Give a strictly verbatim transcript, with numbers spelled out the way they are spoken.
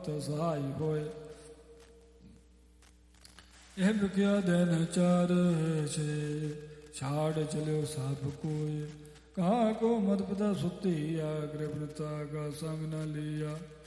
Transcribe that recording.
ਭਗਤ ਸਹਾਈ ਹੋਏ। ਇਹ ਵਿਕਿਆ ਦਿਨ ਚਾਰ ਛੇ, ਛਾੜ ਚਲਿਓ ਸਭ ਕੋਏ। ਕਹਾ ਕੋ ਮਤ ਪਿਤਾ ਸੁਤੀ ਆ, ਗ੍ਰਿਪਨਤਾ ਕਾ ਸੰਗ ਨ ਲਿਆ।